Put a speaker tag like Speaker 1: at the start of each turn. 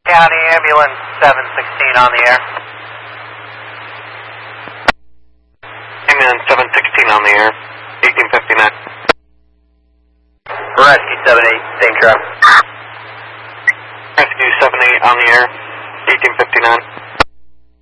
Speaker 1: County Ambulance 716 on the air.
Speaker 2: Ambulance 716 on the air, 1859.
Speaker 1: Rescue 78, same truck.
Speaker 2: Rescue 78 on the air, 1859.